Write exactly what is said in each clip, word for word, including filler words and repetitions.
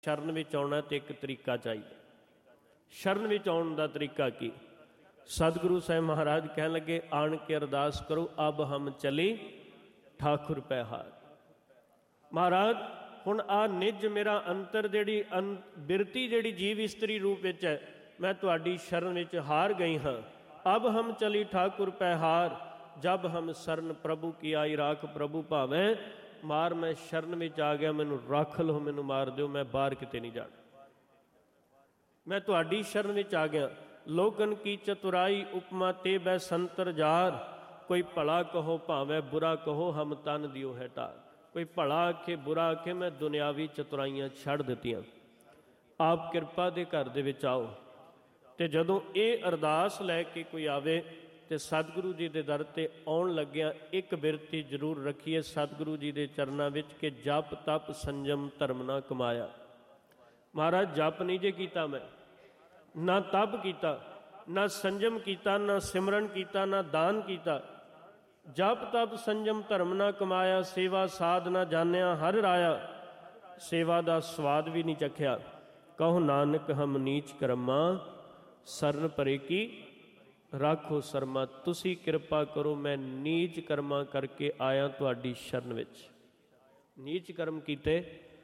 ਸ਼ਰਨ ਵਿੱਚ ਆਉਣਾ ਤੇ ਇੱਕ ਤਰੀਕਾ ਚਾਹੀਦਾ। ਸ਼ਰਨ ਵਿੱਚ ਆਉਣ ਦਾ ਤਰੀਕਾ ਕੀ? ਸਤਿਗੁਰੂ ਸਾਹਿਬ ਮਹਾਰਾਜ ਕਹਿਣ ਲੱਗੇ, ਆਣ ਕੇ ਅਰਦਾਸ ਕਰੋ, ਅਬ ਹਮ ਚਲੀ ਠਾਕੁਰ ਪੈ ਹਾਰ। ਮਹਾਰਾਜ ਹੁਣ ਆ ਨਿੱਜ ਮੇਰਾ ਅੰਤਰ ਜਿਹੜੀ ਅੰ ਬਿਰਤੀ ਜਿਹੜੀ ਜੀਵ ਇਸਤਰੀ ਰੂਪ ਵਿੱਚ ਹੈ, ਮੈਂ ਤੁਹਾਡੀ ਸ਼ਰਨ ਵਿੱਚ ਹਾਰ ਗਈ ਹਾਂ। ਅਬ ਹਮ ਚਲੀ ਠਾਕੁਰ ਪੈ ਹਾਰ, ਜਬ ਹਮ ਸਰਨ ਪ੍ਰਭੂ ਕੀ ਆਈ ਰਾਖ ਪ੍ਰਭੂ ਭਾਵੇਂ ਮਾਰ। ਮੈਂ ਸ਼ਰਨ ਵਿੱਚ ਆ ਗਿਆ, ਮੈਨੂੰ ਰੱਖ ਲਓ, ਮੈਨੂੰ ਮਾਰ ਦਿਓ, ਮੈਂ ਬਾਹਰ ਕਿਤੇ ਨਹੀਂ ਜਾਣਾ। ਮੈਂ ਤੁਹਾਡੀ ਸ਼ਰਨ ਵਿੱਚ ਆ ਗਿਆ। ਲੋਕਨ ਕੀ ਚਤੁਰਾਈ ਉਪਮਾ ਤੇ ਬੈ ਸੰਤਰ ਜਾਰ, ਕੋਈ ਭਲਾ ਕਹੋ ਭਾਵੇਂ ਬੁਰਾ ਕਹੋ, ਹਮ ਤਨ ਦਿਓ ਹੈ ਢਾਰ। ਕੋਈ ਭਲਾ ਆਖੇ ਬੁਰਾ ਆਖੇ, ਮੈਂ ਦੁਨਿਆਵੀ ਚਤੁਰਾਈਆਂ ਛੱਡ ਦਿੱਤੀਆਂ। ਆਪ ਕਿਰਪਾ ਦੇ ਘਰ ਦੇ ਵਿੱਚ ਆਓ। ਅਤੇ ਜਦੋਂ ਇਹ ਅਰਦਾਸ ਲੈ ਕੇ ਕੋਈ ਆਵੇ ਅਤੇ ਸਤਿਗੁਰੂ ਜੀ ਦੇ ਦਰ 'ਤੇ ਆਉਣ ਲੱਗਿਆਂ ਇੱਕ ਬਿਰਤੀ ਜ਼ਰੂਰ ਰੱਖੀਏ ਸਤਿਗੁਰੂ ਜੀ ਦੇ ਚਰਨਾਂ ਵਿੱਚ ਕਿ ਜਪ ਤਪ ਸੰਜਮ ਧਰਮ ਨਾ ਕਮਾਇਆ। ਮਹਾਰਾਜ ਜਪ ਨਹੀਂ ਜੇ ਕੀਤਾ, ਮੈਂ ਨਾ ਤਪ ਕੀਤਾ, ਨਾ ਸੰਜਮ ਕੀਤਾ, ਨਾ ਸਿਮਰਨ ਕੀਤਾ, ਨਾ ਦਾਨ ਕੀਤਾ। ਜਪ ਤਪ ਸੰਜਮ ਧਰਮ ਨਾ ਕਮਾਇਆ, ਸੇਵਾ ਸਾਧ ਨਾ ਜਾਣਿਆ ਹਰ ਰਾਇਆ। ਸੇਵਾ ਦਾ ਸਵਾਦ ਵੀ ਨਹੀਂ ਚਖਿਆ, ਕਹੋ ਨਾਨਕ ਹਮ ਨੀਚ ਕਰਮਾ, ਸਰਨ ਪਰੇ ਕੀ ਰਾਖੋ ਸਰਮਾ। ਤੁਸੀਂ ਕਿਰਪਾ ਕਰੋ, ਮੈਂ ਨੀਚ ਕਰਮਾਂ ਕਰਕੇ ਆਇਆ ਤੁਹਾਡੀ ਸ਼ਰਨ ਵਿੱਚ। ਨੀਚ ਕਰਮ ਕੀਤੇ,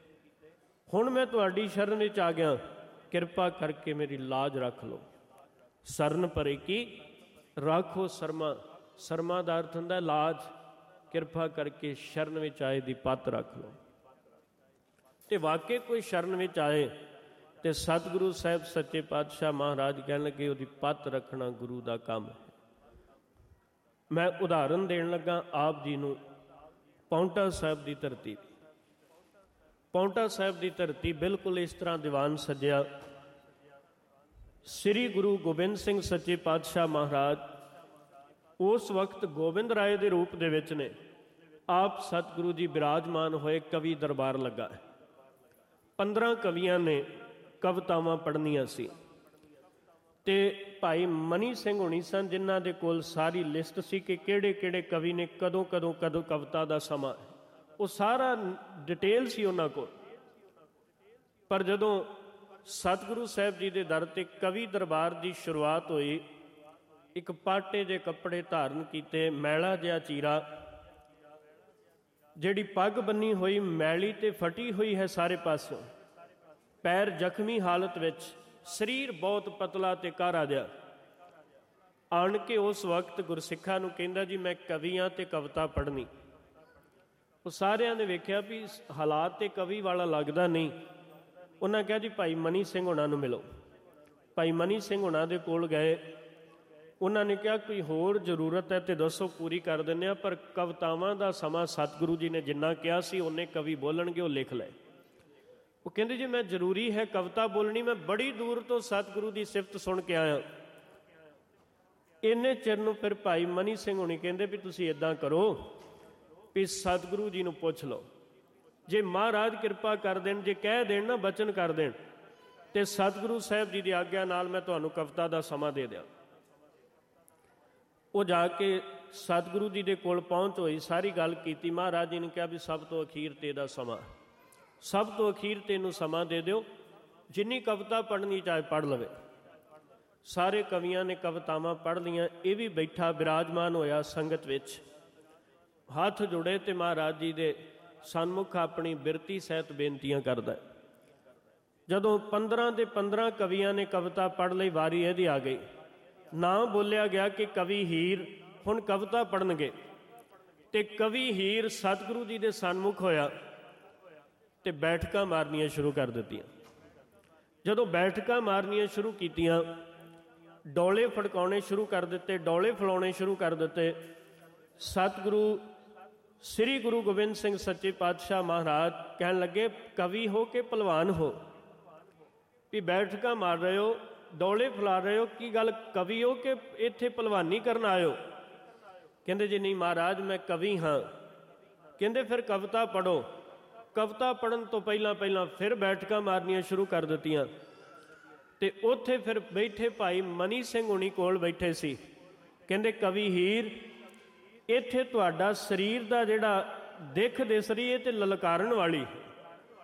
ਹੁਣ ਮੈਂ ਤੁਹਾਡੀ ਸ਼ਰਨ ਵਿੱਚ ਆ ਗਿਆ, ਕਿਰਪਾ ਕਰਕੇ ਮੇਰੀ ਲਾਜ ਰੱਖ ਲਓ। ਸਰਨ ਪਰੇ ਕੀ ਰਾਖੋ ਸਰਮਾ। ਸਰਮਾ ਦਾ ਅਰਥ ਹੁੰਦਾ ਲਾਜ। ਕਿਰਪਾ ਕਰਕੇ ਸ਼ਰਨ ਵਿੱਚ ਆਏ ਦੀ ਪੱਤ ਰੱਖ ਲਓ। ਅਤੇ ਵਾਕਈ ਕੋਈ ਸ਼ਰਨ ਵਿੱਚ ਆਏ ਅਤੇ ਸਤਿਗੁਰੂ ਸਾਹਿਬ ਸੱਚੇ ਪਾਤਸ਼ਾਹ ਮਹਾਰਾਜ ਕਹਿਣ ਲੱਗੇ, ਉਹਦੀ ਪੱਤ ਰੱਖਣਾ ਗੁਰੂ ਦਾ ਕੰਮ ਹੈ। ਮੈਂ ਉਦਾਹਰਨ ਦੇਣ ਲੱਗਾ ਆਪ ਜੀ ਨੂੰ ਪਾਉਂਟਾ ਸਾਹਿਬ ਦੀ ਧਰਤੀ। ਪਾਉਂਟਾ ਸਾਹਿਬ ਦੀ ਧਰਤੀ ਬਿਲਕੁਲ ਇਸ ਤਰ੍ਹਾਂ ਦੀਵਾਨ ਸਜਿਆ। ਸ੍ਰੀ ਗੁਰੂ ਗੋਬਿੰਦ ਸਿੰਘ ਸੱਚੇ ਪਾਤਸ਼ਾਹ ਮਹਾਰਾਜ ਉਸ ਵਕਤ ਗੋਬਿੰਦ ਰਾਏ ਦੇ ਰੂਪ ਦੇ ਵਿੱਚ ਨੇ। ਆਪ ਸਤਿਗੁਰੂ ਜੀ ਬਿਰਾਜਮਾਨ ਹੋਏ, ਕਵੀ ਦਰਬਾਰ ਲੱਗਾ। ਪੰਦਰਾਂ ਕਵੀਆਂ ਨੇ ਕਵਿਤਾਵਾਂ ਪੜ੍ਹਨੀਆਂ ਸੀ ਅਤੇ ਭਾਈ ਮਨੀ ਸਿੰਘ ਹੋਣੀ ਸਨ ਜਿਨ੍ਹਾਂ ਦੇ ਕੋਲ ਸਾਰੀ ਲਿਸਟ ਸੀ ਕਿ ਕਿਹੜੇ ਕਿਹੜੇ ਕਵੀ ਨੇ ਕਦੋਂ ਕਦੋਂ ਕਦੋਂ ਕਵਿਤਾ ਦਾ ਸਮਾਂ, ਉਹ ਸਾਰਾ ਡਿਟੇਲ ਸੀ ਉਹਨਾਂ ਕੋਲ। ਪਰ ਜਦੋਂ ਸਤਿਗੁਰੂ ਸਾਹਿਬ ਜੀ ਦੇ ਦਰ 'ਤੇ ਕਵੀ ਦਰਬਾਰ ਦੀ ਸ਼ੁਰੂਆਤ ਹੋਈ, ਇੱਕ ਪਾਟੇ ਦੇ ਕੱਪੜੇ ਧਾਰਨ ਕੀਤੇ, ਮੈਲਾ ਜਿਹਾ ਚੀਰਾ, ਜਿਹੜੀ ਪੱਗ ਬੰਨੀ ਹੋਈ ਮੈਲੀ ਅਤੇ ਫਟੀ ਹੋਈ ਹੈ ਸਾਰੇ ਪਾਸਿਓਂ, ਪੈਰ ਜ਼ਖਮੀ ਹਾਲਤ ਵਿੱਚ, ਸਰੀਰ ਬਹੁਤ ਪਤਲਾ ਅਤੇ ਕਾਰਾ ਜਿਹਾ, ਆਣ ਕੇ ਉਸ ਵਕਤ ਗੁਰਸਿੱਖਾਂ ਨੂੰ ਕਹਿੰਦਾ, ਜੀ ਮੈਂ ਕਵੀ ਹਾਂ ਅਤੇ ਕਵਿਤਾ ਪੜ੍ਹਨੀ। ਉਹ ਸਾਰਿਆਂ ਨੇ ਵੇਖਿਆ ਵੀ ਹਾਲਾਤ ਤੇ ਕਵੀ ਵਾਲਾ ਲੱਗਦਾ ਨਹੀਂ। ਉਹਨਾਂ ਕਿਹਾ, ਜੀ ਭਾਈ ਮਨੀ ਸਿੰਘ ਹੋਣਾ ਨੂੰ ਮਿਲੋ। ਭਾਈ ਮਨੀ ਸਿੰਘ ਹੋਣਾ ਦੇ ਕੋਲ ਗਏ। ਉਹਨਾਂ ਨੇ ਕਿਹਾ, ਕੋਈ ਹੋਰ ਜ਼ਰੂਰਤ ਹੈ ਤਾਂ ਦੱਸੋ, ਪੂਰੀ ਕਰ ਦਿੰਦੇ ਹਾਂ, ਪਰ ਕਵਿਤਾਵਾਂ ਦਾ ਸਮਾਂ ਸਤਿਗੁਰੂ ਜੀ ਨੇ ਜਿੰਨਾ ਕਿਹਾ ਸੀ ਉਹਨੇ ਕਵੀ ਬੋਲਣਗੇ, ਉਹ ਲਿਖ ਲਏ। ਉਹ ਕਹਿੰਦੇ, ਜੀ ਮੈਂ ਜ਼ਰੂਰੀ ਹੈ ਕਵਿਤਾ ਬੋਲਣੀ, ਮੈਂ ਬੜੀ ਦੂਰ ਤੋਂ ਸਤਿਗੁਰੂ ਦੀ ਸਿਫਤ ਸੁਣ ਕੇ ਆਇਆ। ਇੰਨੇ ਚਿਰ ਨੂੰ ਫਿਰ ਭਾਈ ਮਨੀ ਸਿੰਘ ਹੋਣੀ ਕਹਿੰਦੇ ਵੀ ਤੁਸੀਂ ਇੱਦਾਂ ਕਰੋ ਵੀ ਸਤਿਗੁਰੂ ਜੀ ਨੂੰ ਪੁੱਛ ਲਓ, ਜੇ ਮਹਾਰਾਜ ਕਿਰਪਾ ਕਰ ਦੇਣ, ਜੇ ਕਹਿ ਦੇਣ ਨਾ, ਬਚਨ ਕਰ ਦੇਣ, ਅਤੇ ਸਤਿਗੁਰੂ ਸਾਹਿਬ ਜੀ ਦੀ ਆਗਿਆ ਨਾਲ ਮੈਂ ਤੁਹਾਨੂੰ ਕਵਿਤਾ ਦਾ ਸਮਾਂ ਦੇ ਦਿਆਂ। ਉਹ ਜਾ ਕੇ ਸਤਿਗੁਰੂ ਜੀ ਦੇ ਕੋਲ ਪਹੁੰਚ ਹੋਈ, ਸਾਰੀ ਗੱਲ ਕੀਤੀ। ਮਹਾਰਾਜ ਜੀ ਨੇ ਕਿਹਾ ਵੀ ਸਭ ਤੋਂ ਅਖੀਰ ਤੇ ਇਹਦਾ ਸਮਾਂ, ਸਭ ਤੋਂ ਅਖੀਰ ਤੇ ਇਹਨੂੰ ਸਮਾਂ ਦੇ ਦਿਓ, ਜਿੰਨੀ ਕਵਿਤਾ ਪੜ੍ਹਨੀ ਚਾਹੇ ਪੜ੍ਹ ਲਵੇ। ਸਾਰੇ ਕਵੀਆਂ ਨੇ ਕਵਿਤਾਵਾਂ ਪੜ੍ਹ ਲਈਆਂ। ਇਹ ਵੀ ਬੈਠਾ ਬਿਰਾਜਮਾਨ ਹੋਇਆ ਸੰਗਤ ਵਿੱਚ, ਹੱਥ ਜੁੜੇ ਅਤੇ ਮਹਾਰਾਜ ਜੀ ਦੇ ਸਨਮੁਖ ਆਪਣੀ ਬਿਰਤੀ ਸਹਿਤ ਬੇਨਤੀਆਂ ਕਰਦਾ। ਜਦੋਂ ਪੰਦਰਾਂ ਦੇ ਪੰਦਰਾਂ ਕਵੀਆਂ ਨੇ ਕਵਿਤਾ ਪੜ੍ਹ ਲਈ, ਵਾਰੀ ਇਹਦੀ ਆ ਗਈ। ਨਾਂ ਬੋਲਿਆ ਗਿਆ ਕਿ ਕਵੀ ਹੀਰ ਹੁਣ ਕਵਿਤਾ ਪੜ੍ਹਨਗੇ, ਅਤੇ ਕਵੀ ਹੀਰ ਸਤਿਗੁਰੂ ਜੀ ਦੇ ਸਨਮੁਖ ਹੋਇਆ ਅਤੇ ਬੈਠਕਾਂ ਮਾਰਨੀਆਂ ਸ਼ੁਰੂ ਕਰ ਦਿੱਤੀਆਂ। ਜਦੋਂ ਬੈਠਕਾਂ ਮਾਰਨੀਆਂ ਸ਼ੁਰੂ ਕੀਤੀਆਂ, ਡੋਲੇ ਫੜਕਾਉਣੇ ਸ਼ੁਰੂ ਕਰ ਦਿੱਤੇ, ਡੋਲੇ ਫਲਾਉਣੇ ਸ਼ੁਰੂ ਕਰ ਦਿੱਤੇ। ਸਤਿਗੁਰੂ ਸ੍ਰੀ ਗੁਰੂ ਗੋਬਿੰਦ ਸਿੰਘ ਸੱਚੇ ਪਾਤਸ਼ਾਹ ਮਹਾਰਾਜ ਕਹਿਣ ਲੱਗੇ, ਕਵੀ ਹੋ ਕੇ ਭਲਵਾਨ ਹੋ, ਵੀ ਬੈਠਕਾਂ ਮਾਰ ਰਹੇ ਹੋ, ਡੋਲੇ ਫੈਲਾ ਰਹੇ ਹੋ, ਕੀ ਗੱਲ ਕਵੀ ਹੋ ਕਿ ਇੱਥੇ ਭਲਵਾਨੀ ਕਰਨ ਆਇਓ? ਕਹਿੰਦੇ, ਜੀ ਨਹੀਂ ਮਹਾਰਾਜ, ਮੈਂ ਕਵੀ ਹਾਂ। ਕਹਿੰਦੇ, ਫਿਰ ਕਵਿਤਾ ਪੜ੍ਹੋ। ਕਵਿਤਾ ਪੜ੍ਹਨ ਤੋਂ ਪਹਿਲਾਂ ਪਹਿਲਾਂ ਫਿਰ ਬੈਠਕਾਂ ਮਾਰਨੀਆਂ ਸ਼ੁਰੂ ਕਰ ਦਿੱਤੀਆਂ। ਅਤੇ ਉੱਥੇ ਫਿਰ ਬੈਠੇ ਭਾਈ ਮਨੀ ਸਿੰਘ ਹੋਣੀ ਕੋਲ ਬੈਠੇ ਸੀ। ਕਹਿੰਦੇ, ਕਵੀ ਹੀਰ, ਇੱਥੇ ਤੁਹਾਡਾ ਸਰੀਰ ਦਾ ਜਿਹੜਾ ਦਿੱਖ ਦਿਸ ਰਹੀ ਹੈ ਤੇ ਲਲਕਾਰਨ ਵਾਲੀ,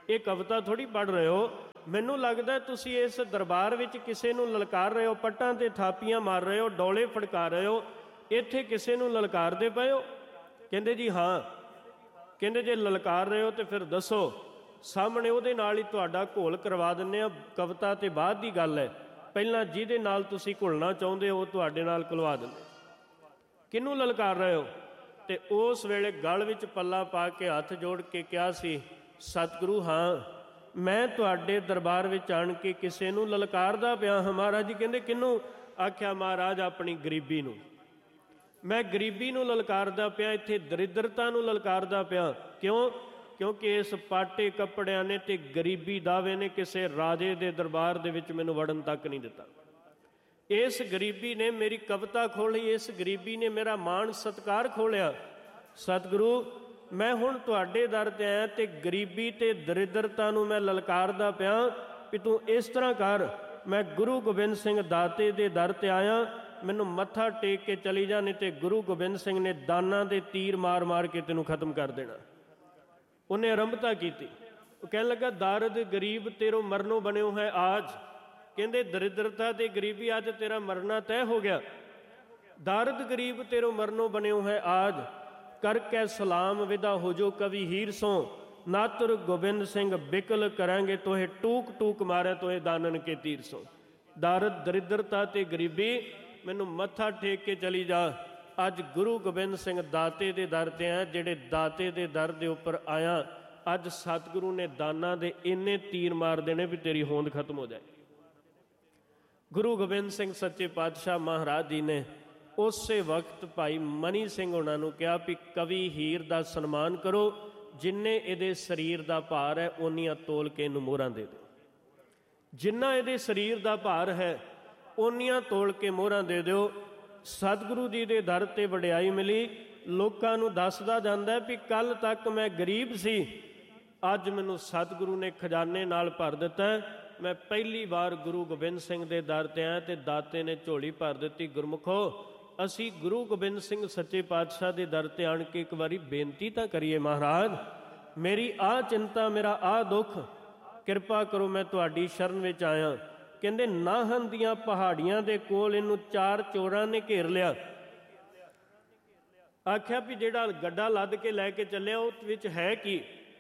ਇਹ ਕਵਿਤਾ ਥੋੜ੍ਹੀ ਪੜ੍ਹ ਰਹੇ ਹੋ। ਮੈਨੂੰ ਲੱਗਦਾ ਤੁਸੀਂ ਇਸ ਦਰਬਾਰ ਵਿੱਚ ਕਿਸੇ ਨੂੰ ਲਲਕਾਰ ਰਹੇ ਹੋ, ਪੱਟਾਂ 'ਤੇ ਥਾਪੀਆਂ ਮਾਰ ਰਹੇ ਹੋ, ਡੋਲੇ ਫੜਕਾ ਰਹੇ ਹੋ, ਇੱਥੇ ਕਿਸੇ ਨੂੰ ਲਲਕਾਰਦੇ ਪਏ ਹੋ? ਕਹਿੰਦੇ ਜੀ ਹਾਂ। ਕਹਿੰਦੇ ਜੇ ਲਲਕਾਰ ਰਹੇ ਹੋ ਤਾਂ ਫਿਰ ਦੱਸੋ, ਸਾਹਮਣੇ ਉਹਦੇ ਨਾਲ ਹੀ ਤੁਹਾਡਾ ਘੋਲ ਕਰਵਾ ਦਿੰਦੇ ਹਾਂ। ਕਵਿਤਾ ਤੇ ਬਾਅਦ ਦੀ ਗੱਲ ਹੈ, ਪਹਿਲਾਂ ਜਿਹਦੇ ਨਾਲ ਤੁਸੀਂ ਘੁਲਣਾ ਚਾਹੁੰਦੇ ਹੋ ਤੁਹਾਡੇ ਨਾਲ ਘੁਲਵਾ ਦਿੰਦੇ। ਕਿਹਨੂੰ ਲਲਕਾਰ ਰਹੇ ਹੋ? ਤੇ ਉਸ ਵੇਲੇ ਗਲ ਵਿੱਚ ਪੱਲਾ ਪਾ ਕੇ ਹੱਥ ਜੋੜ ਕੇ ਕਿਹਾ ਸੀ, ਸਤਿਗੁਰੂ ਹਾਂ, ਮੈਂ ਤੁਹਾਡੇ ਦਰਬਾਰ ਵਿੱਚ ਆਣ ਕੇ ਕਿਸੇ ਨੂੰ ਲਲਕਾਰਦਾ ਪਿਆ ਹਾਂ। ਮਹਾਰਾਜ ਜੀ ਕਹਿੰਦੇ ਕਿਹਨੂੰ? ਆਖਿਆ ਮਹਾਰਾਜ ਆਪਣੀ ਗਰੀਬੀ ਨੂੰ। ਮੈਂ ਗਰੀਬੀ ਨੂੰ ਲਲਕਾਰਦਾ ਪਿਆ, ਇੱਥੇ ਦਰਿਦਰਤਾ ਨੂੰ ਲਲਕਾਰਦਾ ਪਿਆ। ਕਿਉਂ? ਕਿਉਂਕਿ ਇਸ ਪਾਟੇ ਕੱਪੜਿਆਂ ਨੇ ਤੇ ਗਰੀਬੀ ਦਾਵੇ ਨੇ ਕਿਸੇ ਰਾਜੇ ਦੇ ਦਰਬਾਰ ਦੇ ਵਿੱਚ ਮੈਨੂੰ ਵੜਨ ਤੱਕ ਨਹੀਂ ਦਿੱਤਾ। ਇਸ ਗਰੀਬੀ ਨੇ ਮੇਰੀ ਕਵਿਤਾ ਖੋਲ੍ਹੀ, ਇਸ ਗਰੀਬੀ ਨੇ ਮੇਰਾ ਮਾਣ ਸਤਿਕਾਰ ਖੋਲ੍ਹਿਆ। ਸਤਿਗੁਰੂ ਮੈਂ ਹੁਣ ਤੁਹਾਡੇ ਦਰ 'ਤੇ ਆਇਆ ਅਤੇ ਗਰੀਬੀ ਅਤੇ ਦਰਿਦਰਤਾ ਨੂੰ ਮੈਂ ਲਲਕਾਰਦਾ ਪਿਆ ਵੀ ਤੂੰ ਇਸ ਤਰ੍ਹਾਂ ਕਰ, ਮੈਂ ਗੁਰੂ ਗੋਬਿੰਦ ਸਿੰਘ ਦਾਤੇ ਦੇ ਦਰ 'ਤੇ ਆਇਆ, ਮੈਨੂੰ ਮੱਥਾ ਟੇਕ ਕੇ ਚਲੀ ਜਾ, ਨਹੀਂ ਤੇ ਗੁਰੂ ਗੋਬਿੰਦ ਸਿੰਘ ਨੇ ਦਾਨਾਂ ਦੇ ਤੀਰ ਮਾਰ ਮਾਰ ਕੇ ਤੈਨੂੰ ਖਤਮ ਕਰ ਦੇਣਾ। ਉਹਨੇ ਆਰੰਭਤਾ ਕੀਤੀ। ਉਹ ਕਹਿਣ ਲੱਗਾ, ਦਾਰਦ ਗਰੀਬ ਤੇਰੋ ਮਰਨੋਂ ਬਣਿਓ ਹੈ ਆਜ। ਕਹਿੰਦੇ ਦਰਿਦਰਤਾ ਤੇ ਗਰੀਬੀ ਅੱਜ ਤੇਰਾ ਮਰਨਾ ਤੈਅ ਹੋ ਗਿਆ। ਦਾਰਦ ਗਰੀਬ ਤੇਰੋ ਮਰਨੋਂ ਬਣਿਓ ਹੈ ਆਜ, ਕਰਕੇ ਸਲਾਮ ਵਿਦਾ ਹੋ ਜੋ ਕਵੀ ਹੀਰ ਸੋ, ਨਾਤਰ ਗੋਬਿੰਦ ਸਿੰਘ ਬਿਕਲ ਕਰਾਂਗੇ ਤੋਹੇ, ਟੂਕ ਟੂਕ ਮਾਰੇ ਤੋਹੇ ਦਾਨਨ ਕੇ ਤੀਰ ਸੋ। ਦਾਰਦ ਦਰਿਦਰਤਾ ਤੇ ਗਰੀਬੀ, ਮੈਨੂੰ ਮੱਥਾ ਟੇਕ ਕੇ ਚਲੀ ਜਾ। ਅੱਜ ਗੁਰੂ ਗੋਬਿੰਦ ਸਿੰਘ ਦਾਤੇ ਦੇ ਦਰ 'ਤੇ ਆਇਆ, ਜਿਹੜੇ ਦਾਤੇ ਦੇ ਦਰ ਦੇ ਉੱਪਰ ਆਇਆ, ਅੱਜ ਸਤਿਗੁਰੂ ਨੇ ਦਾਨਾਂ ਦੇ ਇੰਨੇ ਤੀਰ ਮਾਰ ਦੇਣੇ ਵੀ ਤੇਰੀ ਹੋਂਦ ਖਤਮ ਹੋ ਜਾਏ। ਗੁਰੂ ਗੋਬਿੰਦ ਸਿੰਘ ਸੱਚੇ ਪਾਤਸ਼ਾਹ ਮਹਾਰਾਜ ਜੀ ਨੇ ਉਸੇ ਵਕਤ ਭਾਈ ਮਨੀ ਸਿੰਘ ਉਹਨਾਂ ਨੂੰ ਕਿਹਾ ਵੀ ਕਵੀ ਹੀਰ ਦਾ ਸਨਮਾਨ ਕਰੋ, ਜਿੰਨੇ ਇਹਦੇ ਸਰੀਰ ਦਾ ਭਾਰ ਹੈ ਓਨੀਆਂ ਤੋਲ ਕੇ ਇਹਨੂੰ ਮੋਹਰਾਂ ਦੇ ਦਿਓ। ਜਿੰਨਾ ਇਹਦੇ ਸਰੀਰ ਦਾ ਭਾਰ ਹੈ ਓਨੀਆਂ ਤੋਲ ਕੇ ਮੋਹਰਾਂ ਦੇ ਦਿਓ। ਸਤਿਗੁਰੂ ਜੀ ਦੇ ਦਰ 'ਤੇ ਵਡਿਆਈ ਮਿਲੀ। ਲੋਕਾਂ ਨੂੰ ਦੱਸਦਾ ਜਾਂਦਾ ਵੀ ਕੱਲ੍ਹ ਤੱਕ ਮੈਂ ਗਰੀਬ ਸੀ, ਅੱਜ ਮੈਨੂੰ ਸਤਿਗੁਰੂ ਨੇ ਖਜ਼ਾਨੇ ਨਾਲ ਭਰ ਦਿੱਤਾ। ਮੈਂ ਪਹਿਲੀ ਵਾਰ ਗੁਰੂ ਗੋਬਿੰਦ ਸਿੰਘ ਦੇ ਦਰ 'ਤੇ ਆਇਆ ਅਤੇ ਦਾਤੇ ਨੇ ਝੋਲੀ ਭਰ ਦਿੱਤੀ। ਗੁਰਮੁਖੋ, ਅਸੀਂ ਗੁਰੂ ਗੋਬਿੰਦ ਸਿੰਘ ਸੱਚੇ ਪਾਤਸ਼ਾਹ ਦੇ ਦਰ 'ਤੇ ਆਣ ਕੇ ਇੱਕ ਵਾਰੀ ਬੇਨਤੀ ਤਾਂ ਕਰੀਏ, ਮਹਾਰਾਜ ਮੇਰੀ ਆਹ ਚਿੰਤਾ, ਮੇਰਾ ਆਹ ਦੁੱਖ, ਕਿਰਪਾ ਕਰੋ, ਮੈਂ ਤੁਹਾਡੀ ਸ਼ਰਨ ਵਿੱਚ ਆਇਆ। ਕਹਿੰਦੇ ਨਾਹਨ ਦੀਆਂ ਪਹਾੜੀਆਂ ਦੇ ਕੋਲ ਇਹਨੂੰ ਚਾਰ ਚੋਰਾਂ ਨੇ ਘੇਰ ਲਿਆ। ਆਖਿਆ ਵੀ ਜਿਹੜਾ ਗੱਡਾ ਲੱਦ ਕੇ ਲੈ ਕੇ ਚੱਲਿਆ ਉਹ ਵਿੱਚ ਹੈ ਕੀ?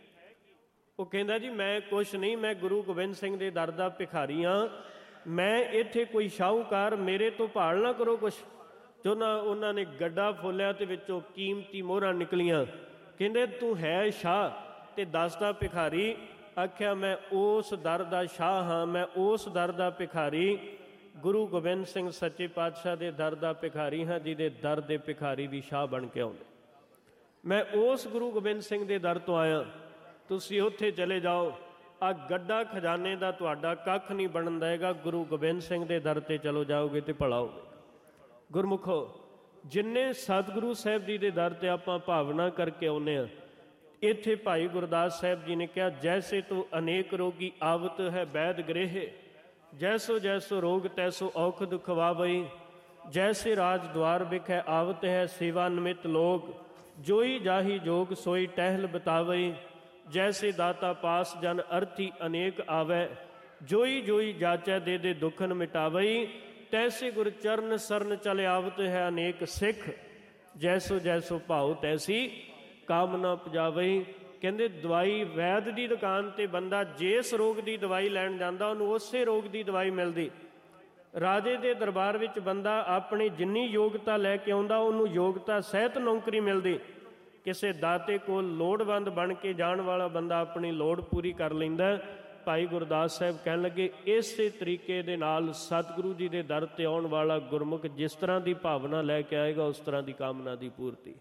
ਉਹ ਕਹਿੰਦਾ ਜੀ ਮੈਂ ਕੁਛ ਨਹੀਂ, ਮੈਂ ਗੁਰੂ ਗੋਬਿੰਦ ਸਿੰਘ ਦੇ ਦਰ ਦਾ ਭਿਖਾਰੀ ਹਾਂ, ਮੈਂ ਇੱਥੇ ਕੋਈ ਸ਼ਾਹੂਕਾਰ, ਮੇਰੇ ਤੋਂ ਭਾਲ ਨਾ ਕਰੋ ਕੁਛ। ਜੋ ਨਾ ਉਹਨਾਂ ਨੇ ਗੱਡਾ ਫੋਲਿਆ ਅਤੇ ਵਿੱਚੋਂ ਕੀਮਤੀ ਮੋਹਰਾਂ ਨਿਕਲੀਆਂ। ਕਹਿੰਦੇ ਤੂੰ ਹੈ ਸ਼ਾਹ ਅਤੇ ਦੱਸਦਾ ਭਿਖਾਰੀ? ਆਖਿਆ ਮੈਂ ਉਸ ਦਰ ਦਾ ਸ਼ਾਹ ਹਾਂ, ਮੈਂ ਉਸ ਦਰ ਦਾ ਭਿਖਾਰੀ, ਗੁਰੂ ਗੋਬਿੰਦ ਸਿੰਘ ਸੱਚੇ ਪਾਤਸ਼ਾਹ ਦੇ ਦਰ ਦਾ ਭਿਖਾਰੀ ਹਾਂ, ਜਿਹਦੇ ਦਰ ਦੇ ਭਿਖਾਰੀ ਵੀ ਸ਼ਾਹ ਬਣ ਕੇ ਆਉਂਦੇ। ਮੈਂ ਉਸ ਗੁਰੂ ਗੋਬਿੰਦ ਸਿੰਘ ਦੇ ਦਰ ਤੋਂ ਆਇਆ, ਤੁਸੀਂ ਉੱਥੇ ਚਲੇ ਜਾਓ, ਆਹ ਗੱਡਾ ਖਜ਼ਾਨੇ ਦਾ ਤੁਹਾਡਾ ਕੱਖ ਨਹੀਂ ਬਣਨ ਦੇਗਾ। ਗੁਰੂ ਗੋਬਿੰਦ ਸਿੰਘ ਦੇ ਦਰ 'ਤੇ ਚਲੋ ਜਾਓਗੇ ਤੇ ਭਲਾ ਹੋਵੇਗਾ। ਗੁਰਮੁਖੋ, ਜਿੰਨੇ ਸਤਿਗੁਰੂ ਸਾਹਿਬ ਜੀ ਦੇ ਦਰ 'ਤੇ ਆਪਾਂ ਭਾਵਨਾ ਕਰਕੇ ਆਉਂਦੇ ਹਾਂ, ਇੱਥੇ ਭਾਈ ਗੁਰਦਾਸ ਸਾਹਿਬ ਜੀ ਨੇ ਕਿਹਾ, ਜੈਸੇ ਤੂੰ ਅਨੇਕ ਰੋਗੀ ਆਵਤ ਹੈ ਬੈਦ ਗ੍ਰਹਿ, ਜੈਸੋ ਜੈਸੋ ਰੋਗ ਤੈਸੋ ਔਖਦ ਖਵਾਵਈ, ਜੈਸੇ ਰਾਜ ਦੁਆਰ ਬਿਖੈ ਆਵਤ ਹੈ ਸੇਵਾ ਨਿਮਿਤ ਲੋਕ, ਜੋਈ ਜਾਹੀ ਜੋਗ ਸੋਈ ਟਹਿਲ ਬਤਾਵਈ, ਜੈਸੇ ਦਾਤਾ ਪਾਸ ਜਨ ਅਰਥੀ ਅਨੇਕ ਆਵੈ, ਜੋਈ ਜੋਈ ਜਾਚੈ ਦੇ ਦੇ ਦੁਖਨ ਮਿਟਾਵਈ, ਤੈਸੇ ਗੁਰ ਚਰਨ ਸਰਨ ਚਲ ਆਵਤ ਹੈ ਅਨੇਕ ਸਿੱਖ, ਜੈਸੋ ਜੈਸੋ ਭਾਉ ਤੈਸੀ ਕਾਮਨਾ ਪਜਾਵਈ। ਕਹਿੰਦੇ ਦਵਾਈ ਵੈਦ ਦੀ ਦੁਕਾਨ 'ਤੇ ਬੰਦਾ ਜਿਸ ਰੋਗ ਦੀ ਦਵਾਈ ਲੈਣ ਜਾਂਦਾ ਉਹਨੂੰ ਉਸੇ ਰੋਗ ਦੀ ਦਵਾਈ ਮਿਲਦੀ। ਰਾਜੇ ਦੇ ਦਰਬਾਰ ਵਿੱਚ ਬੰਦਾ ਆਪਣੀ ਜਿੰਨੀ ਯੋਗਤਾ ਲੈ ਕੇ ਆਉਂਦਾ ਉਹਨੂੰ ਯੋਗਤਾ ਸਹਿਤ ਨੌਕਰੀ ਮਿਲਦੀ। ਕਿਸੇ ਦਾਤੇ ਕੋਲ ਲੋੜਵੰਦ ਬਣ ਕੇ ਜਾਣ ਵਾਲਾ ਬੰਦਾ ਆਪਣੀ ਲੋੜ ਪੂਰੀ ਕਰ ਲੈਂਦਾ। ਭਾਈ ਗੁਰਦਾਸ ਸਾਹਿਬ ਕਹਿਣ ਲੱਗੇ, ਇਸੇ ਤਰੀਕੇ ਦੇ ਨਾਲ ਸਤਿਗੁਰੂ ਜੀ ਦੇ ਦਰ 'ਤੇ ਆਉਣ ਵਾਲਾ ਗੁਰਮੁਖ ਜਿਸ ਤਰ੍ਹਾਂ ਦੀ ਭਾਵਨਾ ਲੈ ਕੇ ਆਏਗਾ ਉਸ ਤਰ੍ਹਾਂ ਦੀ ਕਾਮਨਾ ਦੀ ਪੂਰਤੀ।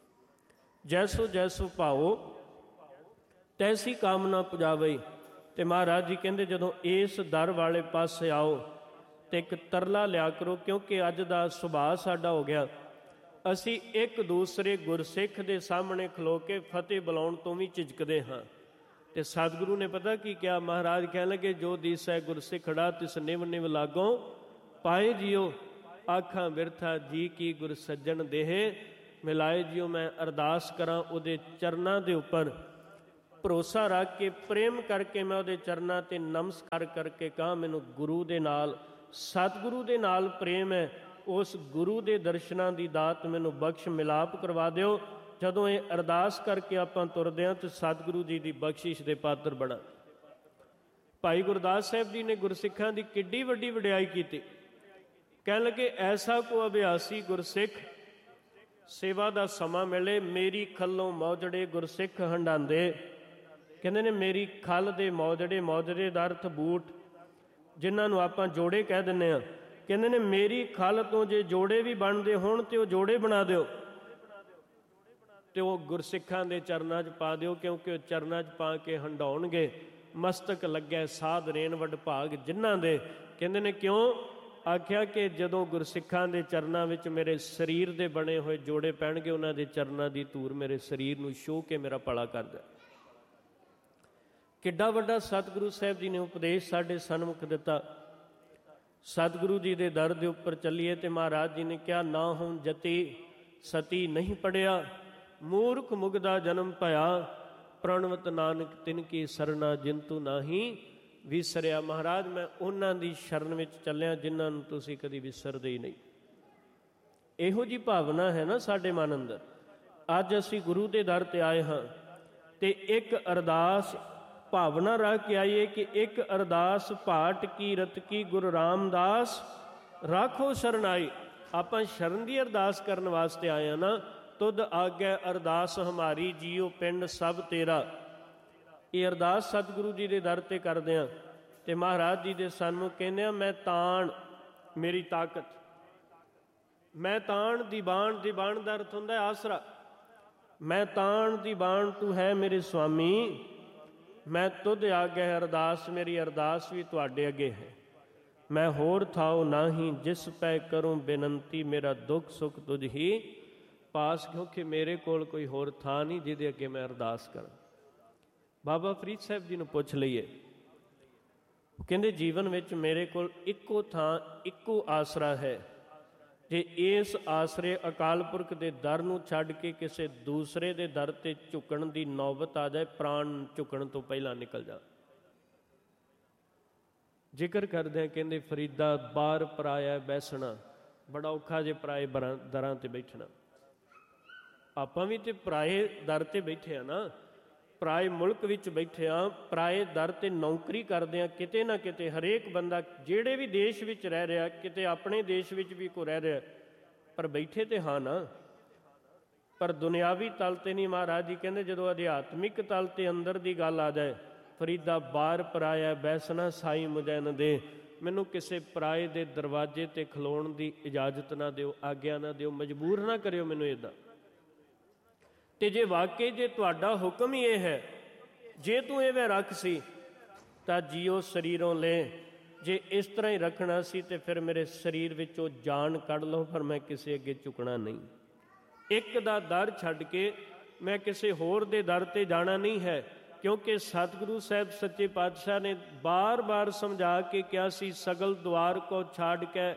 ਜੈਸੋ ਜੈਸੋ ਭਾਓ ਤੈਸੀ ਕਾਮਨਾ ਪੁਜਾਵਈ। ਅਤੇ ਮਹਾਰਾਜ ਜੀ ਕਹਿੰਦੇ ਜਦੋਂ ਇਸ ਦਰ ਵਾਲੇ ਪਾਸੇ ਆਓ ਅਤੇ ਇੱਕ ਤਰਲਾ ਲਿਆ ਕਰੋ, ਕਿਉਂਕਿ ਅੱਜ ਦਾ ਸੁਭਾਅ ਸਾਡਾ ਹੋ ਗਿਆ, ਅਸੀਂ ਇੱਕ ਦੂਸਰੇ ਗੁਰਸਿੱਖ ਦੇ ਸਾਹਮਣੇ ਖਲੋ ਕੇ ਫਤਿਹ ਬੁਲਾਉਣ ਤੋਂ ਵੀ ਝਿਜਕਦੇ ਹਾਂ। ਅਤੇ ਸਤਿਗੁਰੂ ਨੇ ਪਤਾ ਕੀ ਕਿਹਾ? ਮਹਾਰਾਜ ਕਹਿਣ ਲੱਗੇ, ਜੋ ਦੀਸੈ ਗੁਰਸਿੱਖੜਾ ਤਿਸ ਨਿਵ ਨਿਵ ਲਾਗੋਂ ਪਾਏ ਜਿਉ, ਆਖਾਂ ਬਿਰਥਾ ਜੀ ਕੀ ਗੁਰ ਸੱਜਣ ਦੇਹ ਮਿਲਾਏ ਜਿਉ। ਮੈਂ ਅਰਦਾਸ ਕਰਾਂ ਉਹਦੇ ਚਰਨਾਂ ਦੇ ਉੱਪਰ ਭਰੋਸਾ ਰੱਖ ਕੇ ਪ੍ਰੇਮ ਕਰਕੇ ਮੈਂ ਉਹਦੇ ਚਰਨਾਂ 'ਤੇ ਨਮਸਕਾਰ ਕਰਕੇ ਕਹਾਂ ਮੈਨੂੰ ਗੁਰੂ ਦੇ ਨਾਲ, ਸਤਿਗੁਰੂ ਦੇ ਨਾਲ ਪ੍ਰੇਮ ਹੈ, ਉਸ ਗੁਰੂ ਦੇ ਦਰਸ਼ਨਾਂ ਦੀ ਦਾਤ ਮੈਨੂੰ ਬਖਸ਼ ਮਿਲਾਪ ਕਰਵਾ ਦਿਓ। ਜਦੋਂ ਇਹ ਅਰਦਾਸ ਕਰਕੇ ਆਪਾਂ ਤੁਰਦੇ ਹਾਂ ਤਾਂ ਸਤਿਗੁਰੂ ਜੀ ਦੀ ਬਖਸ਼ਿਸ਼ ਦੇ ਪਾਤਰ ਬਣਾ। ਭਾਈ ਗੁਰਦਾਸ ਸਾਹਿਬ ਜੀ ਨੇ ਗੁਰਸਿੱਖਾਂ ਦੀ ਕਿੱਡੀ ਵੱਡੀ ਵਡਿਆਈ ਕੀਤੀ। ਕਹਿਣ ਲੱਗੇ ਐਸਾ ਕੋ ਅਭਿਆਸੀ ਗੁਰਸਿੱਖ ਸੇਵਾ ਦਾ ਸਮਾਂ ਮਿਲੇ, ਮੇਰੀ ਖੱਲੋਂ ਮੌਜੜੇ ਗੁਰਸਿੱਖ ਹੰਡਾਉਂਦੇ। ਕਹਿੰਦੇ ਨੇ ਮੇਰੀ ਖੱਲ ਦੇ ਮੌਜੜੇ, ਮੌਜੜੇ ਦਾ ਅਰਥ ਬੂਟ ਜਿਨ੍ਹਾਂ ਨੂੰ ਆਪਾਂ ਜੋੜੇ ਕਹਿ ਦਿੰਦੇ ਹਾਂ। ਕਹਿੰਦੇ ਨੇ ਮੇਰੀ ਖੱਲ ਤੋਂ ਜੇ ਜੋੜੇ ਵੀ ਬਣਦੇ ਹੋਣ ਤੇ ਉਹ ਜੋੜੇ ਬਣਾ ਦਿਓ ਤੇ ਉਹ ਗੁਰਸਿੱਖਾਂ ਦੇ ਚਰਨਾਂ 'ਚ ਪਾ ਦਿਓ, ਕਿਉਂਕਿ ਉਹ ਚਰਨਾਂ 'ਚ ਪਾ ਕੇ ਹੰਡਾਉਣਗੇ। ਮਸਤਕ ਲੱਗੈ ਸਾਧ ਰੇਣ ਵਡਭਾਗ ਜਿਨ੍ਹਾਂ ਦੇ। ਕਹਿੰਦੇ ਨੇ ਕਿਉਂ? ਆਖਿਆ ਕਿ ਜਦੋਂ ਗੁਰਸਿੱਖਾਂ ਦੇ ਚਰਨਾਂ ਵਿੱਚ ਮੇਰੇ ਸਰੀਰ ਦੇ ਬਣੇ ਹੋਏ ਜੋੜੇ ਪੈਣਗੇ, ਉਹਨਾਂ ਦੇ ਚਰਨਾਂ ਦੀ ਧੂੜ ਮੇਰੇ ਸਰੀਰ ਨੂੰ ਛੂਹ ਕੇ ਮੇਰਾ ਭਲਾ ਕਰਦਾ। ਕਿੱਡਾ ਵੱਡਾ ਸਤਿਗੁਰੂ ਸਾਹਿਬ ਜੀ ਨੇ ਉਪਦੇਸ਼ ਸਾਡੇ ਸਨਮੁਖ ਦਿੱਤਾ। ਸਤਿਗੁਰੂ ਜੀ ਦੇ ਦਰ ਦੇ ਉੱਪਰ ਚੱਲੀਏ ਤੇ ਮਹਾਰਾਜ ਜੀ ਨੇ ਕਿਹਾ ਨਾ ਹੁਣ ਜਤੀ ਸਤੀ ਨਹੀਂ ਪੜਿਆ, ਮੂਰਖ ਮੁਗਦਾ ਜਨਮ ਭਇਆ, ਪ੍ਰਣਵਤ ਨਾਨਕ ਤਿਨ ਕੀ ਸਰਨਾ ਜਿੰਤੂ ਨਾਹੀ ਵਿਸਰਿਆ। ਮਹਾਰਾਜ ਮੈਂ ਉਹਨਾਂ ਦੀ ਸ਼ਰਨ ਵਿੱਚ ਚੱਲਿਆ ਜਿਨ੍ਹਾਂ ਨੂੰ ਤੁਸੀਂ ਕਦੀ ਵਿਸਰਦੇ ਹੀ ਨਹੀਂ। ਇਹੋ ਜਿਹੀ ਭਾਵਨਾ ਹੈ ਨਾ ਸਾਡੇ ਮਨ ਅੰਦਰ। ਅੱਜ ਅਸੀਂ ਗੁਰੂ ਦੇ ਦਰ ਤੇ ਆਏ ਹਾਂ ਤੇ ਇੱਕ ਅਰਦਾਸ ਭਾਵਨਾ ਰੱਖ ਕੇ ਆਈਏ ਕਿ ਇੱਕ ਅਰਦਾਸ ਭਾਟ ਕੀ ਰਤ ਕੀ ਗੁਰੂ ਰਾਮਦਾਸ ਰਾਖੋ ਸ਼ਰਨਾਈ। ਆਪਾਂ ਸ਼ਰਨ ਦੀ ਅਰਦਾਸ ਕਰਨ ਵਾਸਤੇ ਆਏ ਹਾਂ ਨਾ। ਤੁਧ ਆਗੈ ਅਰਦਾਸ ਹਮਾਰੀ ਜੀਓ ਪਿੰਡ ਸਭ ਤੇਰਾ। ਇਹ ਅਰਦਾਸ ਸਤਿਗੁਰੂ ਜੀ ਦੇ ਦਰ ਤੇ ਕਰਦੇ ਹਾਂ ਤੇ ਮਹਾਰਾਜ ਜੀ ਦੇ ਸਨਮੁਖ ਕਹਿੰਦੇ ਹਾਂ ਮੈਂ ਤਾਣ ਮੇਰੀ ਤਾਕਤ, ਮੈਂ ਤਾਣ ਦੀ ਬਾਣ, ਦੀ ਬਾਣ ਦਾ ਅਰਥ ਹੁੰਦਾ ਆਸਰਾ। ਮੈਂ ਤਾਣ ਦੀ ਬਾਣ ਤੂੰ ਹੈ ਮੇਰੇ ਸੁਆਮੀ, ਮੈਂ ਤੁਧ ਆਗੈ ਅਰਦਾਸ, ਮੇਰੀ ਅਰਦਾਸ ਵੀ ਤੁਹਾਡੇ ਅੱਗੇ ਹੈ। ਮੈਂ ਹੋਰ ਥਾਉ ਨਾਹੀ ਜਿਸ ਪੈ ਕਰੂੰ ਬੇਨੰਤੀ, ਮੇਰਾ ਦੁੱਖ ਸੁੱਖ ਤੁਝ ਹੀ ਪਾਸ। ਕਿਉਂਕਿ ਮੇਰੇ ਕੋਲ ਕੋਈ ਹੋਰ ਥਾਂ ਨਹੀਂ ਜਿਹਦੇ ਅੱਗੇ ਮੈਂ ਅਰਦਾਸ ਕਰਾਂ। ਬਾਬਾ ਫਰੀਦ ਸਾਹਿਬ ਜੀ ਨੂੰ ਪੁੱਛ ਲਈਏ, ਕਹਿੰਦੇ ਜੀਵਨ ਵਿੱਚ ਮੇਰੇ ਕੋਲ ਇੱਕੋ ਥਾਂ, ਇੱਕੋ ਆਸਰਾ ਹੈ। ਜੇ ਇਸ ਆਸਰੇ ਅਕਾਲ ਪੁਰਖ ਦੇ ਦਰ ਨੂੰ ਛੱਡ ਕੇ ਕਿਸੇ ਦੂਸਰੇ ਦੇ ਦਰ ਤੇ ਝੁਕਣ ਦੀ ਨੌਬਤ ਆ ਜਾਏ, ਪ੍ਰਾਣ ਝੁਕਣ ਤੋਂ ਪਹਿਲਾਂ ਨਿਕਲ ਜਾ। ਜ਼ਿਕਰ ਕਰਦੇ ਕਹਿੰਦੇ ਫਰੀਦਾ ਬਾਰ ਪਰਾਇਆ ਬੈਸਣਾ, ਬੜਾ ਔਖਾ ਜੇ ਪਰਾਏ ਦਰਾਂ ਤੇ ਬੈਠਣਾ। ਆਪਾਂ ਵੀ ਤੇ ਪਰਾਏ ਦਰ ਤੇ ਬੈਠੇ ਆ ਨਾ, ਪਰਾਏ ਮੁਲਕ ਵਿੱਚ ਬੈਠੇ ਆ, ਪਰਾਏ ਦਰ ਤੇ ਨੌਕਰੀ ਕਰਦੇ ਆ। ਕਿਤੇ ਨਾ ਕਿਤੇ ਹਰੇਕ ਬੰਦਾ ਜਿਹੜੇ ਵੀ ਦੇਸ਼ ਵਿੱਚ ਰਹਿ ਰਿਹਾ, ਕਿਤੇ ਆਪਣੇ ਦੇਸ਼ ਵਿੱਚ ਵੀ ਕੋਈ ਰਹਿ ਰਿਹਾ, ਪਰ ਬੈਠੇ ਤੇ ਹਾਂ ਨਾ। ਪਰ ਦੁਨਿਆਵੀ ਤਲ ਤੇ ਨਹੀਂ। ਮਹਾਰਾਜ ਜੀ ਕਹਿੰਦੇ ਜਦੋਂ ਅਧਿਆਤਮਿਕ ਤਲ ਤੇ ਅੰਦਰ ਦੀ ਗੱਲ ਆ ਜਾਏ, ਫਰੀਦਾ ਬਾਰ ਪਰਾਇਆ ਬੈਸਣਾ ਸਾਈ ਮੁਝੈ ਨ ਦੇ। ਮੈਨੂੰ ਕਿਸੇ ਪਰਾਏ ਦੇ ਦਰਵਾਜ਼ੇ ਤੇ ਖਲੋਣ ਦੀ ਇਜਾਜ਼ਤ ਨਾ ਦਿਓ, ਆਗਿਆ ਨਾ ਦਿਓ, ਮਜਬੂਰ ਨਾ ਕਰਿਓ ਮੈਨੂੰ ਇੱਦਾਂ। ਤੇ ਜੇ ਵਾਕਈ ਜੇ ਤੁਹਾਡਾ ਹੁਕਮ ਹੀ ਇਹ ਹੈ, ਜੇ ਤੂੰ ਇਹ ਵੇ ਰੱਖ ਸੀ ਤਾਂ ਜੀਓ ਸਰੀਰੋਂ ਲੈ, ਜੇ ਇਸ ਤਰ੍ਹਾਂ ਹੀ ਰੱਖਣਾ ਸੀ ਤੇ ਫਿਰ ਮੇਰੇ ਸਰੀਰ ਵਿੱਚੋਂ ਜਾਨ ਕੱਢ ਲਓ, ਪਰ ਮੈਂ ਕਿਸੇ ਅੱਗੇ ਝੁਕਣਾ ਨਹੀਂ। ਇੱਕ ਦਾ ਦਰ ਛੱਡ ਕੇ ਮੈਂ ਕਿਸੇ ਹੋਰ ਦੇ ਦਰ ਤੇ ਜਾਣਾ ਨਹੀਂ ਹੈ। ਕਿਉਂਕਿ ਸਤਿਗੁਰੂ ਸਾਹਿਬ ਸੱਚੇ ਪਾਤਸ਼ਾਹ ਨੇ ਬਾਰ-ਬਾਰ ਸਮਝਾ ਕੇ ਕਿਹਾ ਸੀ ਸਗਲ ਦੁਆਰ ਕੋ ਛੱਡ ਕੇ।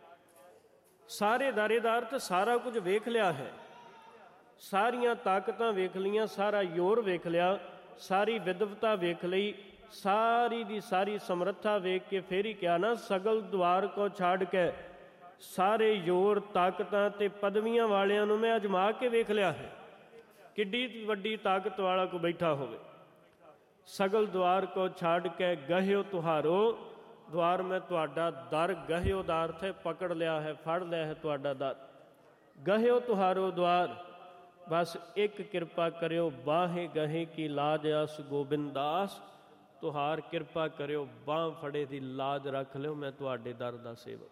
ਸਾਰੇ ਦਾਰੇਦਾਰ ਤੇ ਸਾਰਾ ਕੁਝ ਵੇਖ ਲਿਆ ਹੈ, ਸਾਰੀਆਂ ਤਾਕਤਾਂ ਵੇਖ ਲਈਆਂ, ਸਾਰਾ ਜ਼ੋਰ ਵੇਖ ਲਿਆ, ਸਾਰੀ ਵਿਦਵਤਾ ਵੇਖ ਲਈ, ਸਾਰੀ ਦੀ ਸਾਰੀ ਸਮਰੱਥਾ ਵੇਖ ਕੇ ਫੇਰ ਹੀ ਕਿਹਾ ਨਾ ਸਗਲ ਦੁਆਰ ਕੋ ਛੱਡ ਕੇ। ਸਾਰੇ ਜ਼ੋਰ ਤਾਕਤਾਂ ਤੇ ਪਦਵੀਆਂ ਵਾਲਿਆਂ ਨੂੰ ਮੈਂ ਅਜਮਾ ਕੇ ਵੇਖ ਲਿਆ ਹੈ। ਕਿੱਡੀ ਵੱਡੀ ਤਾਕਤ ਵਾਲਾ ਕੋ ਬੈਠਾ ਹੋਵੇ। ਸਗਲ ਦੁਆਰ ਕੋ ਛੱਡ ਕੇ ਗਹਿਓ ਤੁਹਾਰੋ ਦੁਆਰ, ਮੈਂ ਤੁਹਾਡਾ ਦਰ, ਗਹਿਓ ਦਾ ਅਰਥ ਹੈ ਪਕੜ ਲਿਆ ਹੈ, ਫੜ ਲਿਆ ਹੈ ਤੁਹਾਡਾ ਦਰ। ਗਹਿਓ ਤੁਹਾਰੋ ਦੁਆਰ, ਬਸ ਇੱਕ ਕਿਰਪਾ ਕਰਿਓ ਬਾਹੇ ਗਹੇ ਕੀ ਲਾਜ ਅਸ ਗੋਬਿੰਦਾਸ। ਤੁਹਾਰ ਕਿਰਪਾ ਕਰਿਓ, ਬਾਂਹ ਫੜੇ ਦੀ ਲਾਜ ਰੱਖ ਲਿਓ, ਮੈਂ ਤੁਹਾਡੇ ਦਰ ਦਾ ਸੇਵਕ।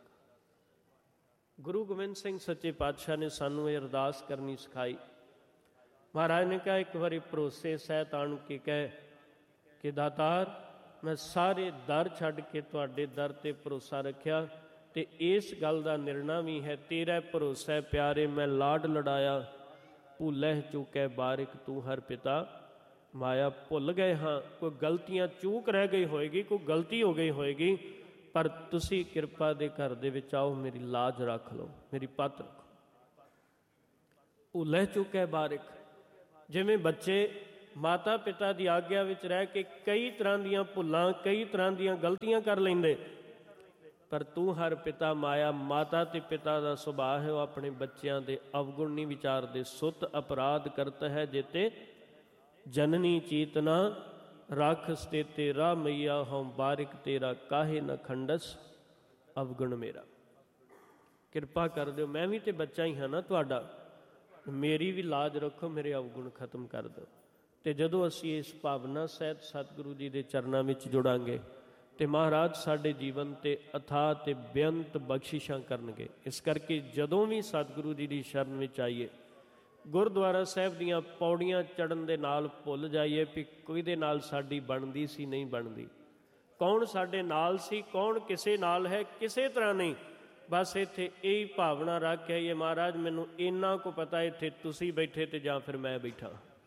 ਗੁਰੂ ਗੋਬਿੰਦ ਸਿੰਘ ਸੱਚੇ ਪਾਤਸ਼ਾਹ ਨੇ ਸਾਨੂੰ ਇਹ ਅਰਦਾਸ ਕਰਨੀ ਸਿਖਾਈ। ਮਹਾਰਾਜ ਨੇ ਕਿਹਾ ਇੱਕ ਵਾਰੀ ਭਰੋਸੇ ਸਹਿਤ ਆਣ ਕੇ ਕਹੇ ਕਿ ਦਾਤਾਰ ਮੈਂ ਸਾਰੇ ਦਰ ਛੱਡ ਕੇ ਤੁਹਾਡੇ ਦਰ ਤੇ ਭਰੋਸਾ ਰੱਖਿਆ ਤੇ ਇਸ ਗੱਲ ਦਾ ਨਿਰਣਾ ਵੀ ਹੈ ਤੇਰਾ ਭਰੋਸਾ ਪਿਆਰੇ ਮੈਂ ਲਾਡ ਲੜਾਇਆ, ਭੁੱਲਹਿ ਚੁੱਕੈ ਬਾਰਿਕ ਤੂੰ ਹਰ ਪਿਤਾ ਮਾਇਆ। ਭੁੱਲ ਗਏ ਹਾਂ, ਕੋਈ ਗਲਤੀਆਂ ਚੂਕ ਰਹਿ ਗਈ ਹੋਏਗੀ, ਕੋਈ ਗਲਤੀ ਹੋ ਗਈ ਹੋਏਗੀ, ਪਰ ਤੁਸੀਂ ਕਿਰਪਾ ਦੇ ਘਰ ਦੇ ਵਿੱਚ ਆਓ, ਮੇਰੀ ਲਾਜ ਰੱਖ ਲਓ, ਮੇਰੀ ਪੱਤ ਰੱਖੋ। ਭੁੱਲਹਿ ਚੁੱਕੈ ਬਾਰਿਕ, ਜਿਵੇਂ ਬੱਚੇ ਮਾਤਾ ਪਿਤਾ ਦੀ ਆਗਿਆ ਵਿੱਚ ਰਹਿ ਕੇ ਕਈ ਤਰ੍ਹਾਂ ਦੀਆਂ ਭੁੱਲਾਂ, ਕਈ ਤਰ੍ਹਾਂ ਦੀਆਂ ਗਲਤੀਆਂ ਕਰ ਲੈਂਦੇ, ਪਰ ਤੂੰ ਹਰ ਪਿਤਾ ਮਾਇਆ। ਮਾਤਾ ਤੇ ਪਿਤਾ ਦਾ ਸੁਭਾਅ ਹੈ ਉਹ ਆਪਣੇ ਬੱਚਿਆਂ ਦੇ ਅਵਗੁਣ ਨਹੀਂ ਵਿਚਾਰਦੇ। ਸੁਤ ਅਪਰਾਧ ਕਰਤ ਹੈ ਜੇਤੇ ਜਨਨੀ ਚੀਤਨਾ ਰਾਖਸ ਤੇ ਤੇਰਾ ਮਈਆ ਹਉ ਬਾਰਿਕ ਤੇਰਾ ਕਾਹੇ ਨ ਖੰਡਸ ਅਵਗੁਣ ਮੇਰਾ। ਕਿਰਪਾ ਕਰ ਦਿਓ, ਮੈਂ ਵੀ ਤੇ ਬੱਚਾ ਹੀ ਹਾਂ ਨਾ ਤੁਹਾਡਾ, ਮੇਰੀ ਵੀ ਲਾਜ ਰੱਖੋ, ਮੇਰੇ ਅਵਗੁਣ ਖਤਮ ਕਰ ਦਿਓ। ਅਤੇ ਜਦੋਂ ਅਸੀਂ ਇਸ ਭਾਵਨਾ ਸਹਿਤ ਸਤਿਗੁਰੂ ਜੀ ਦੇ ਚਰਨਾਂ ਵਿੱਚ ਜੁੜਾਂਗੇ ਅਤੇ ਮਹਾਰਾਜ ਸਾਡੇ ਜੀਵਨ 'ਤੇ ਅਥਾਹ ਅਤੇ ਬੇਅੰਤ ਬਖਸ਼ਿਸ਼ਾਂ ਕਰਨਗੇ। ਇਸ ਕਰਕੇ ਜਦੋਂ ਵੀ ਸਤਿਗੁਰੂ ਜੀ ਦੀ ਸ਼ਰਨ ਵਿੱਚ ਆਈਏ, ਗੁਰਦੁਆਰਾ ਸਾਹਿਬ ਦੀਆਂ ਪੌੜੀਆਂ ਚੜ੍ਹਨ ਦੇ ਨਾਲ ਭੁੱਲ ਜਾਈਏ ਵੀ ਕਿਹਦੇ ਨਾਲ ਸਾਡੀ ਬਣਦੀ ਸੀ, ਨਹੀਂ ਬਣਦੀ, ਕੌਣ ਸਾਡੇ ਨਾਲ ਸੀ, ਕੌਣ ਕਿਸੇ ਨਾਲ ਹੈ, ਕਿਸੇ ਤਰ੍ਹਾਂ ਨਹੀਂ। ਬਸ ਇੱਥੇ ਇਹੀ ਭਾਵਨਾ ਰੱਖ ਕੇ ਆਈਏ, ਮਹਾਰਾਜ ਮੈਨੂੰ ਇੰਨਾ ਕੁ ਪਤਾ ਇੱਥੇ ਤੁਸੀਂ ਬੈਠੇ ਅਤੇ ਜਾਂ ਫਿਰ ਮੈਂ ਬੈਠਾ।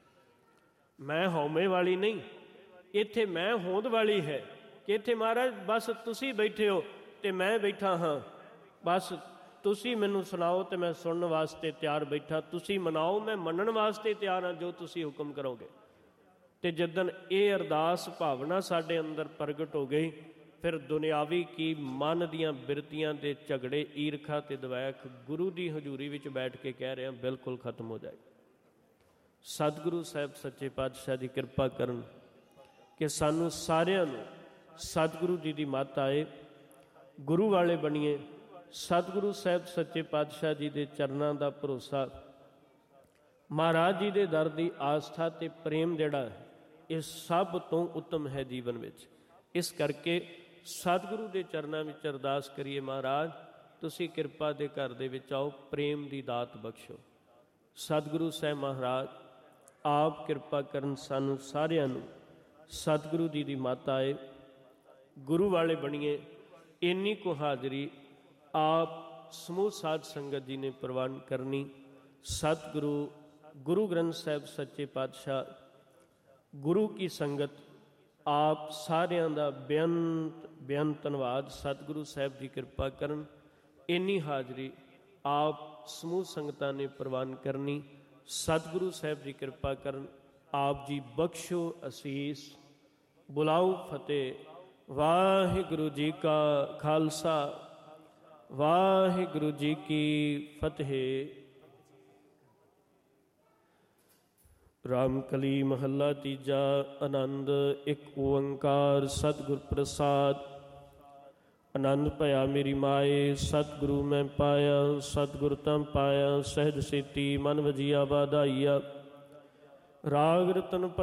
ਮੈਂ ਹਉਮੈ ਵਾਲੀ ਨਹੀਂ, ਇੱਥੇ ਮੈਂ ਹੋਂਦ ਵਾਲੀ ਹੈ ਕਿ ਇੱਥੇ ਮਹਾਰਾਜ ਬਸ ਤੁਸੀਂ ਬੈਠੇ ਹੋ ਅਤੇ ਮੈਂ ਬੈਠਾ ਹਾਂ। ਬਸ ਤੁਸੀਂ ਮੈਨੂੰ ਸੁਣਾਓ ਅਤੇ ਮੈਂ ਸੁਣਨ ਵਾਸਤੇ ਤਿਆਰ ਬੈਠਾ, ਤੁਸੀਂ ਮਨਾਓ ਮੈਂ ਮੰਨਣ ਵਾਸਤੇ ਤਿਆਰ ਹਾਂ ਜੋ ਤੁਸੀਂ ਹੁਕਮ ਕਰੋਗੇ। ਅਤੇ ਜਿੱਦਣ ਇਹ ਅਰਦਾਸ ਭਾਵਨਾ ਸਾਡੇ ਅੰਦਰ ਪ੍ਰਗਟ ਹੋ ਗਈ, ਫਿਰ ਦੁਨਿਆਵੀ ਕੀ ਮਨ ਦੀਆਂ ਬਿਰਤੀਆਂ ਦੇ ਝਗੜੇ, ਈਰਖਾ ਅਤੇ ਦਵੈਖ ਗੁਰੂ ਦੀ ਹਜ਼ੂਰੀ ਵਿੱਚ ਬੈਠ ਕੇ ਕਹਿ ਰਹੇ ਹਾਂ ਬਿਲਕੁਲ ਖਤਮ ਹੋ ਜਾਏ। ਸਤਿਗੁਰੂ ਸਾਹਿਬ ਸੱਚੇ ਪਾਤਸ਼ਾਹ ਦੀ ਕਿਰਪਾ ਕਰਨ ਕਿ ਸਾਨੂੰ ਸਾਰਿਆਂ ਨੂੰ ਸਤਿਗੁਰੂ ਜੀ ਦੀ ਮੱਤ ਆਏ, ਗੁਰੂ ਵਾਲੇ ਬਣੀਏ, ਸਤਿਗੁਰੂ ਸਾਹਿਬ ਸੱਚੇ ਪਾਤਸ਼ਾਹ ਜੀ ਦੇ ਚਰਨਾਂ ਦਾ ਭਰੋਸਾ, ਮਹਾਰਾਜ ਜੀ ਦੇ ਦਰ ਦੀ ਆਸਥਾ ਅਤੇ ਪ੍ਰੇਮ ਜਿਹੜਾ ਇਹ ਸਭ ਤੋਂ ਉੱਤਮ ਹੈ ਜੀਵਨ ਵਿੱਚ। ਇਸ ਕਰਕੇ ਸਤਿਗੁਰੂ ਦੇ ਚਰਨਾਂ ਵਿੱਚ ਅਰਦਾਸ ਕਰੀਏ, ਮਹਾਰਾਜ ਤੁਸੀਂ ਕਿਰਪਾ ਦੇ ਘਰ ਦੇ ਵਿੱਚ ਆਓ, ਪ੍ਰੇਮ ਦੀ ਦਾਤ ਬਖਸ਼ੋ। ਸਤਿਗੁਰੂ ਸਾਹਿਬ ਮਹਾਰਾਜ ਆਪ ਕਿਰਪਾ ਕਰਨ ਸਾਨੂੰ ਸਾਰਿਆਂ ਨੂੰ ਸਤਿਗੁਰੂ ਜੀ ਦੀ ਮੱਤ ਆਏ, ਗੁਰੂ ਵਾਲੇ ਬਣੀਏ। ਇੰਨੀ ਕੁ ਹਾਜ਼ਰੀ ਆਪ ਸਮੂਹ ਸਾਧ ਸੰਗਤ ਜੀ ਨੇ ਪ੍ਰਵਾਨ ਕਰਨੀ। ਸਤਿਗੁਰੂ ਗੁਰੂ ਗ੍ਰੰਥ ਸਾਹਿਬ ਸੱਚੇ ਪਾਤਸ਼ਾਹ, ਗੁਰੂ ਕੀ ਸੰਗਤ, ਆਪ ਸਾਰਿਆਂ ਦਾ ਬੇਅੰਤ ਬੇਅੰਤ ਧੰਨਵਾਦ। ਸਤਿਗੁਰੂ ਸਾਹਿਬ ਜੀ ਕਿਰਪਾ ਕਰਨ, ਇੰਨੀ ਹਾਜ਼ਰੀ ਆਪ ਸਮੂਹ ਸੰਗਤਾਂ ਨੇ ਪ੍ਰਵਾਨ ਕਰਨੀ। ਸਤਿਗੁਰੂ ਸਾਹਿਬ ਜੀ ਕਿਰਪਾ ਕਰਨ, ਆਪ ਜੀ ਬਖਸ਼ੋ ਅਸੀਸ, ਬੁਲਾਓ ਫਤਿਹ। ਵਾਹਿਗੁਰੂ ਜੀ ਕਾ ਖਾਲਸਾ, ਵਾਹਿਗੁਰੂ ਜੀ ਕੀ ਫਤਿਹ। ਰਾਮ ਕਲੀ ਮਹੱਲਾ ਤੀਜਾ। ਆਨੰਦ ਇੱਕ ਓੰਕਾਰ ਸਤਿਗੁਰ ਪ੍ਰਸਾਦ। ਆਨੰਦ ਭਇਆ ਮੇਰੀ ਮਾਏ, ਸਤਿਗੁਰੂ ਮੈਂ ਪਾਇਆ, ਸਤਿਗੁਰ ਤਾਂ ਪਾਇਆ, ਸਹਿਜ ਸੇਤੀ ਮਨ ਵਜੀਆ ਵਾਧਾਈਆ। ਰਾਗ ਰਤਨ